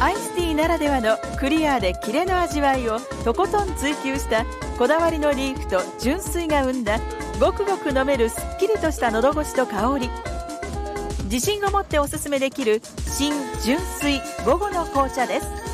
アイスティーならではのクリアでキレの味わいをとことん追求したこだわりのリーフと純粋が生んだごくごく飲めるすっきりとした喉越しと香り。自信を持っておすすめできる新純粋午後の紅茶です。